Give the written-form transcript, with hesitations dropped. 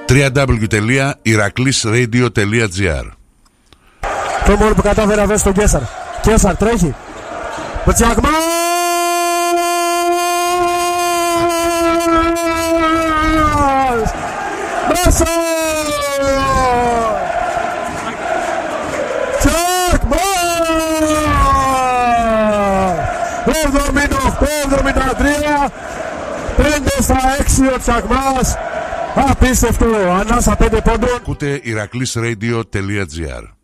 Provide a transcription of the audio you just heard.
www.iraklisradio.gr. Το μόνο που κατάφερε να δώσει τον Κέσσαρ. Κέσσαρ τρέχει. Ο Τσακμάς! Μέσα! Τσακμάς! 78-73. 5-6 ο Τσακμάς. Απίστευτο. Ανάσα 5 πόντων. Ακούτε iraklisradio.gr.